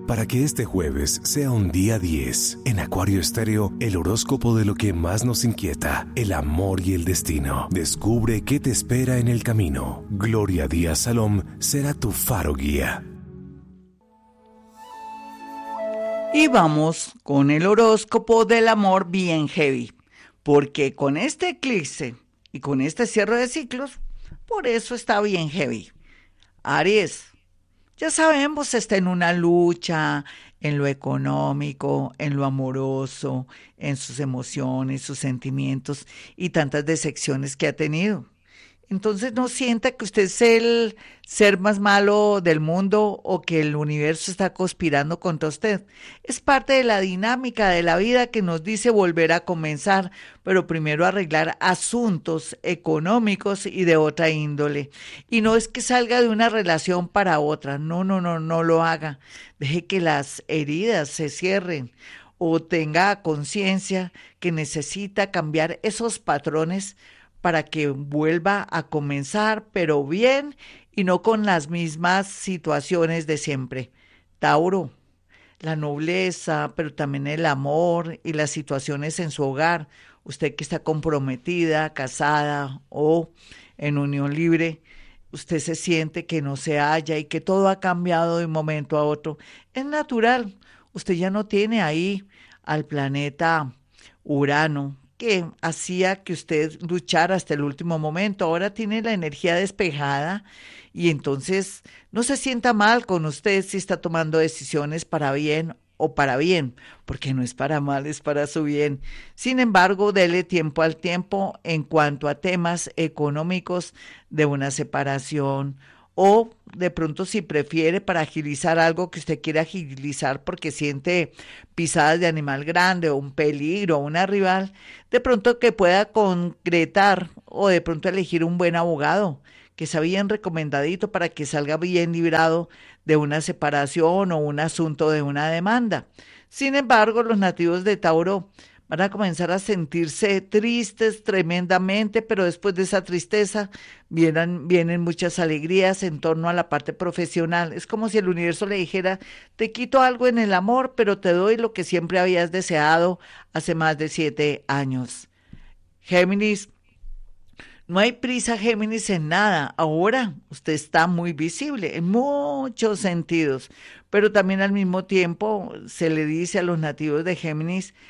Para que este jueves sea un día 10, en Acuario Estéreo, el horóscopo de lo que más nos inquieta, el amor y el destino. Descubre qué te espera en el camino. Gloria Díaz Salom será tu faro guía. Y vamos con el horóscopo del amor bien heavy, porque con este eclipse y con este cierre de ciclos, por eso está bien heavy. Aries, ya sabemos, está en una lucha en lo económico, en lo amoroso, en sus emociones, sus sentimientos y tantas decepciones que ha tenido. Entonces no sienta que usted es el ser más malo del mundo o que el universo está conspirando contra usted. Es parte de la dinámica de la vida que nos dice volver a comenzar, pero primero arreglar asuntos económicos y de otra índole. Y no es que salga de una relación para otra, no lo haga. Deje que las heridas se cierren o tenga conciencia que necesita cambiar esos patrones para que vuelva a comenzar, pero bien y no con las mismas situaciones de siempre. Tauro, la nobleza, pero también el amor y las situaciones en su hogar. Usted que está comprometida, casada o en unión libre, usted se siente que no se halla y que todo ha cambiado de un momento a otro. Es natural, usted ya no tiene ahí al planeta Urano, que hacía que usted luchara hasta el último momento. Ahora tiene la energía despejada y entonces no se sienta mal con usted si está tomando decisiones para bien o para bien, porque no es para mal, es para su bien. Sin embargo, dele tiempo al tiempo en cuanto a temas económicos de una separación o de pronto si prefiere para agilizar algo que usted quiere agilizar porque siente pisadas de animal grande o un peligro o una rival, de pronto que pueda concretar o de pronto elegir un buen abogado que sea bien recomendadito para que salga bien librado de una separación o un asunto de una demanda. Sin embargo, los nativos de Tauro van a comenzar a sentirse tristes tremendamente, pero después de esa tristeza vienen muchas alegrías en torno a la parte profesional. Es como si el universo le dijera, te quito algo en el amor, pero te doy lo que siempre habías deseado hace más de 7 años. Géminis, no hay prisa, Géminis, en nada. Ahora usted está muy visible en muchos sentidos, pero también al mismo tiempo se le dice a los nativos de Géminis